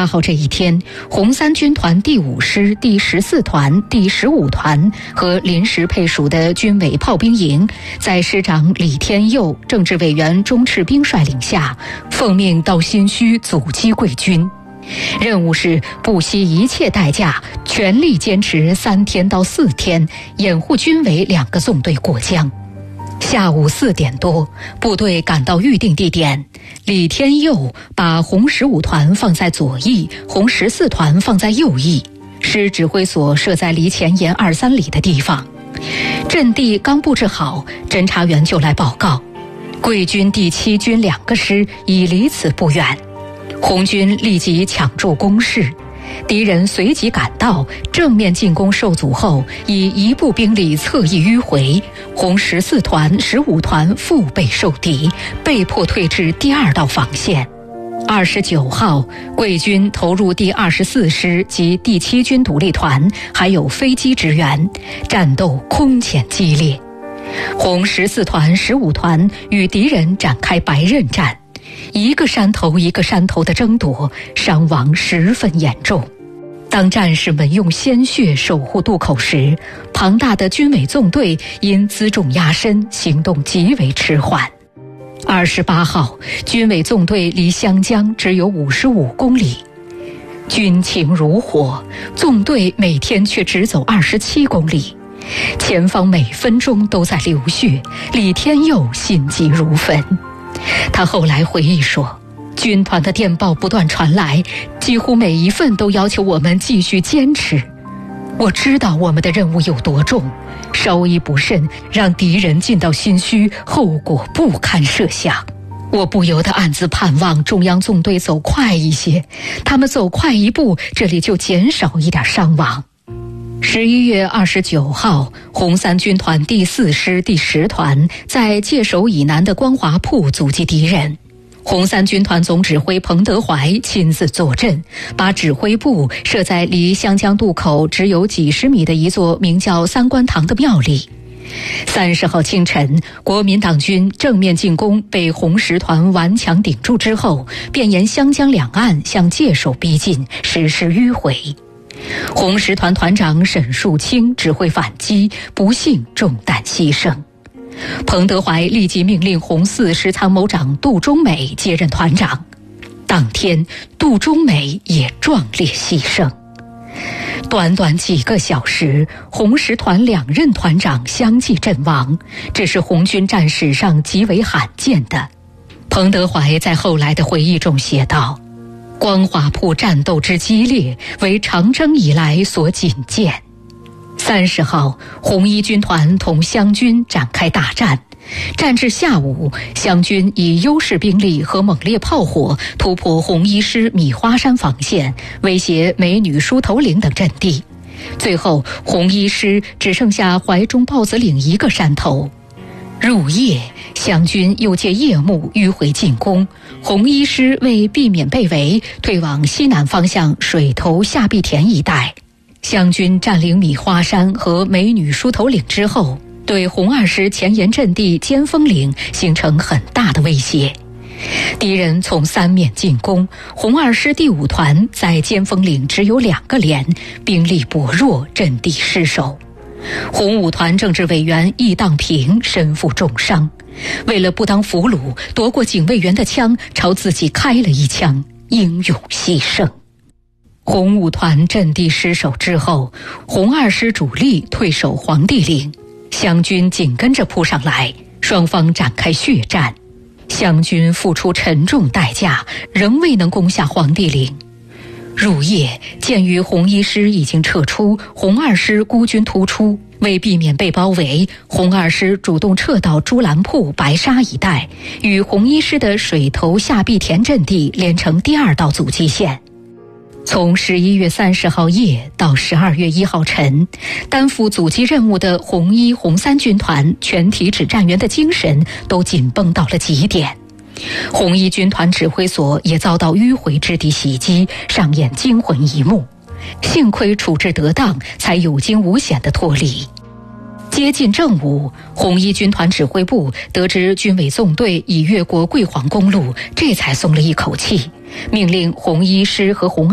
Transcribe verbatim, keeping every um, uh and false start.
八号这一天，红三军团第五师、第十四团、第十五团和临时配属的军委炮兵营，在师长李天佑、政治委员钟赤兵率领下，奉命到新圩阻击桂军。任务是不惜一切代价，全力坚持三天到四天，掩护军委两个纵队过江。下午四点多，部队赶到预定地点，李天佑把红十五团放在左翼，红十四团放在右翼，师指挥所设在离前沿二三里的地方。阵地刚布置好，侦察员就来报告，桂军第七军两个师已离此不远。红军立即抢住攻势，敌人随即赶到，正面进攻受阻后，以一部兵力侧翼迂回，红十四团、十五团腹背受敌，被迫退至第二道防线。二十九号，桂军投入第二十四师及第七军独立团，还有飞机支援，战斗空前激烈。红十四团、十五团与敌人展开白刃战，一个山头一个山头的争夺，伤亡十分严重。当战士们用鲜血守护渡口时，庞大的军委纵队因辎重压身，行动极为迟缓。二十八号，军委纵队离湘江只有五十五公里，军情如火，纵队每天却只走二十七公里，前方每分钟都在流血，李天佑心急如焚。他后来回忆说，军团的电报不断传来，几乎每一份都要求我们继续坚持。我知道我们的任务有多重，稍一不慎让敌人进到新圩，后果不堪设想。我不由得暗自盼望中央纵队走快一些，他们走快一步，这里就减少一点伤亡。十一月二十九号，红三军团第四师第十团在界首以南的光华铺阻击敌人。红三军团总指挥彭德怀亲自坐镇，把指挥部设在离湘江渡口只有几十米的一座名叫三官堂的庙里。三十号清晨，国民党军正面进攻被红十团顽强顶住之后，便沿湘江两岸向界首逼近，实施迂回。红十团团长沈树清指挥反击，不幸中弹牺牲。彭德怀立即命令红四师参谋长杜忠美接任团长，当天杜忠美也壮烈牺牲。短短几个小时，红十团两任团长相继阵亡，这是红军战史上极为罕见的。彭德怀在后来的回忆中写道，光华铺战斗之激烈，为长征以来所仅见。三十号，红一军团同湘军展开大战，战至下午，湘军以优势兵力和猛烈炮火突破红一师米花山防线，威胁美女梳头岭等阵地。最后，红一师只剩下怀中豹子岭一个山头。入夜，湘军又借夜幕迂回进攻，红一师为避免被围，退往西南方向水头下碧田一带。湘军占领米花山和美女梳头岭之后，对红二师前沿阵地尖峰岭形成很大的威胁。敌人从三面进攻，红二师第五团在尖峰岭只有两个连，兵力薄弱，阵地失守。红五团政治委员易当平身负重伤，为了不当俘虏，夺过警卫员的枪，朝自己开了一枪，英勇牺牲。红五团阵地失守之后，红二师主力退守黄帝岭，湘军紧跟着扑上来，双方展开血战。湘军付出沉重代价，仍未能攻下黄帝岭。入夜，鉴于红一师已经撤出，红二师孤军突出，为避免被包围，红二师主动撤到朱兰铺、白沙一带，与红一师的水头下碧田阵地连成第二道阻击线。从十一月三十号夜到十二月一号晨，担负阻击任务的红一、红三军团全体指战员的精神都紧绷到了极点。红一军团指挥所也遭到迂回之地袭击，上演惊魂一幕。幸亏处置得当，才有惊无险地脱离。接近正午，红一军团指挥部得知军委纵队已越过桂黄公路，这才松了一口气，命令红一师和红